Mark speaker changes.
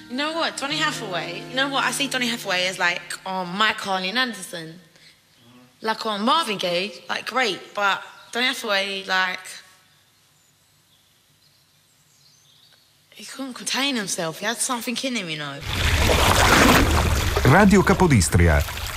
Speaker 1: You know what, Donny Hathaway, you know what, I see Donny Hathaway as like on Mike Harley and Anderson. Like on Marvin Gaye, like great, but Donny Hathaway, like, he couldn't contain himself, he had something in him, you know.
Speaker 2: Radio Capodistria,